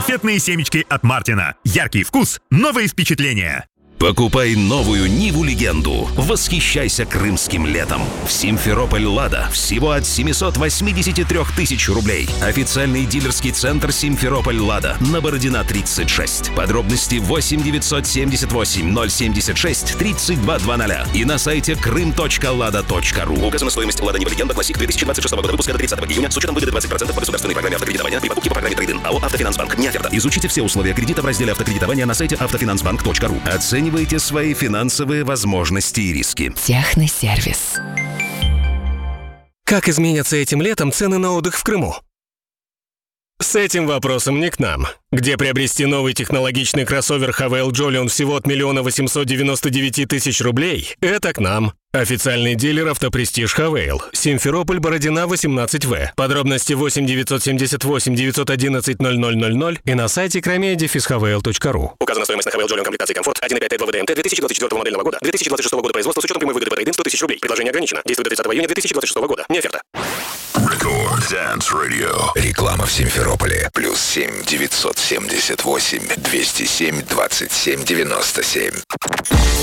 Конфетные семечки от Мартина. Яркий вкус, новые впечатления. Покупай новую Ниву Легенду. Восхищайся крымским летом. В Симферополь «Лада» всего от 783 тысяч рублей. Официальный дилерский центр Симферополь «Лада» на Бородина 36. Подробности 8 978 076 3200 и на сайте krym.lada.ru. Указана стоимость «Лада Нива Легенда Классик» 2026 года выпуска до 30 июня с учетом выгоды 20% по государственной программе автокредитования при покупке по программе «Трейд-ин». АО «Автофинансбанк». Не оферта. Изучите все условия кредита в разделе автокредитования на сайте автофинансбанк.ру. Оценивайте свои финансовые возможности и риски. Техносервис. Как изменятся этим летом цены на отдых в Крыму? С этим вопросом не к нам. Где приобрести новый технологичный кроссовер Havail Jolion всего от 1 899 000 рублей? Это к нам. Официальный дилер «Автопрестиж Havail». Симферополь, Бородина, 18В. Подробности 8 978 911 0000 и на сайте kromia-havail.ru. Указана стоимость на Havail Jolion комплектации «Комфорт» 1.5 Т ВВД МТ 2024 модельного года. 2026 года производства с учетом прямой выгоды по трейд-ин 100 000 рублей. Предложение ограничено. Действует до 30 июня 2026 года. Не оферта. Record Dance Radio. Реклама в Симферополе. +7 978 207 27 97.